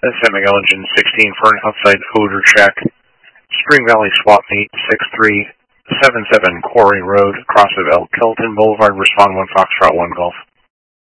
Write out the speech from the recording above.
This is Miguel Engine 16 for an outside odor check. Spring Valley Swap Meet 6377 Quarry Road, cross of Elk Kelton Boulevard, respond 1 Foxtrot 1 Golf.